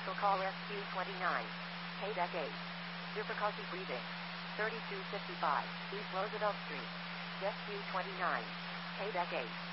Special call SQ29. KDEC 8. Difficulty breathing. 3255. East Roosevelt Street. SQ29. KDEC 8.